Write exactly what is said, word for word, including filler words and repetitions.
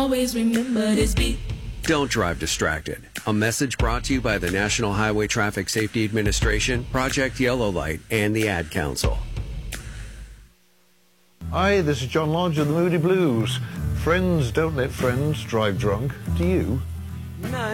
Always remember this beat. Don't drive distracted. A message brought to you by the National Highway Traffic Safety Administration, Project Yellow Light, and the Ad Council. Hi, this is John Lodge of the Moody Blues. Friends don't let friends drive drunk. Do you? No.